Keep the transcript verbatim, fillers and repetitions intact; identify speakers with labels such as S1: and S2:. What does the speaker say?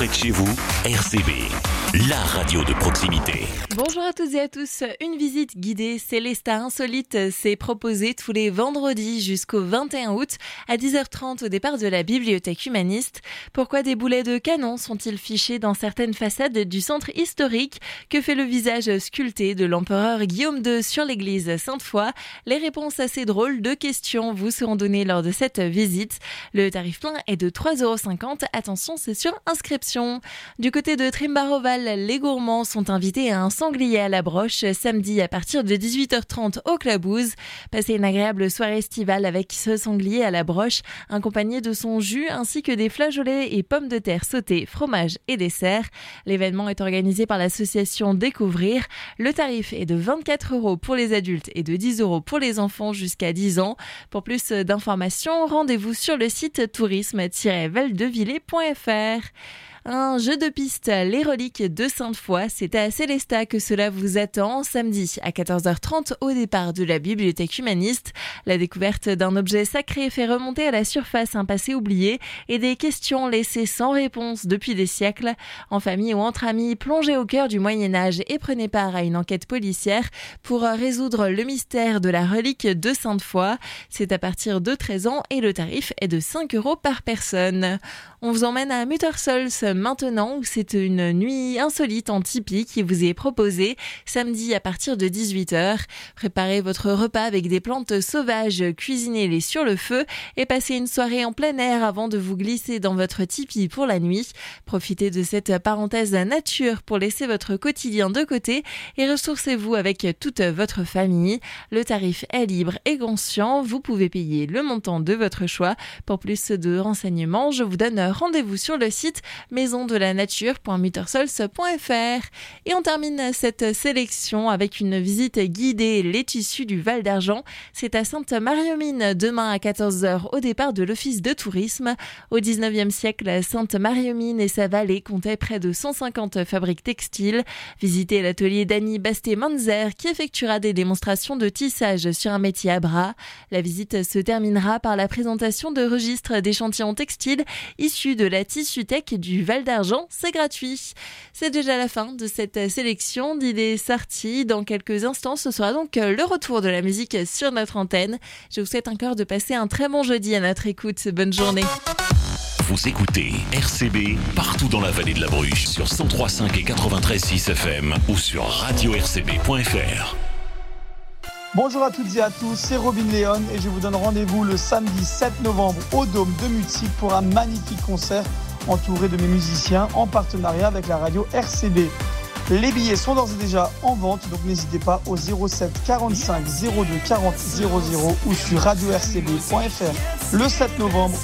S1: près de chez vous, R C B, la radio de proximité.
S2: Bonjour à toutes et à tous. Une visite guidée Célestat Insolite s'est proposée tous les vendredis jusqu'au vingt et un août à dix heures trente au départ de la bibliothèque humaniste. Pourquoi des boulets de canon sont-ils fichés dans certaines façades du centre historique? Que fait le visage sculpté de l'empereur Guillaume deux sur l'église Sainte-Foy? Les réponses assez drôles de questions vous seront données lors de cette visite. Le tarif plein est de trois euros cinquante. Attention, c'est sur inscription. Du côté de Trimbaroval, les gourmands sont invités à un sanglier à la broche samedi à partir de dix-huit heures trente au Clabouze. Passez une agréable soirée estivale avec ce sanglier à la broche, accompagné de son jus ainsi que des flageolets et pommes de terre sautées, fromage et dessert. L'événement est organisé par l'association Découvrir. Le tarif est de vingt-quatre euros pour les adultes et de dix euros pour les enfants jusqu'à dix ans. Pour plus d'informations, rendez-vous sur le site tourisme tiret valdevillers point f r. Un jeu de piste, les reliques de Sainte-Foy, c'est à Célestat que cela vous attend samedi à quatorze heures trente au départ de la bibliothèque humaniste. La découverte d'un objet sacré fait remonter à la surface un passé oublié et des questions laissées sans réponse depuis des siècles. En famille ou entre amis, plongez au cœur du Moyen-Âge et prenez part à une enquête policière pour résoudre le mystère de la relique de Sainte-Foy. C'est à partir de treize ans et le tarif est de cinq euros par personne. On vous emmène à Muttersols maintenant, où c'est une nuit insolite en tipi qui vous est proposée samedi à partir de dix-huit heures. Préparez votre repas avec des plantes sauvages, cuisinez-les sur le feu et passez une soirée en plein air avant de vous glisser dans votre tipi pour la nuit. Profitez de cette parenthèse nature pour laisser votre quotidien de côté et ressourcez-vous avec toute votre famille. Le tarif est libre et conscient, vous pouvez payer le montant de votre choix. Pour plus de renseignements, je vous donne rendez-vous sur le site maison de la nature point muttersols point f r. Et on termine cette sélection avec une visite guidée les tissus du Val d'Argent. C'est à Sainte-Marie-aux-Mines demain à quatorze heures au départ de l'office de tourisme. Au dix-neuvième siècle, Sainte-Marie-aux-Mines et sa vallée comptaient près de cent cinquante fabriques textiles. Visitez l'atelier d'Annie Basté-Manzer qui effectuera des démonstrations de tissage sur un métier à bras. La visite se terminera par la présentation de registres d'échantillons textiles issus de la Tissuthèque du Val d'Argent, c'est gratuit. C'est déjà la fin de cette sélection d'idées sorties. Dans quelques instants, ce sera donc le retour de la musique sur notre antenne. Je vous souhaite encore de passer un très bon jeudi à notre écoute. Bonne journée.
S1: Vous écoutez R C B partout dans la vallée de la Bruche sur cent trois virgule cinq et quatre-vingt-treize virgule six F M ou sur radio r c b point f r.
S3: Bonjour à toutes et à tous, c'est Robin Léon et je vous donne rendez-vous le samedi sept novembre au Dôme de Mutzig pour un magnifique concert entouré de mes musiciens en partenariat avec la radio R C B. Les billets sont d'ores et déjà en vente, donc n'hésitez pas au zéro sept quarante-cinq zéro deux quarante zéro zéro ou sur radio r c b point f r le sept novembre.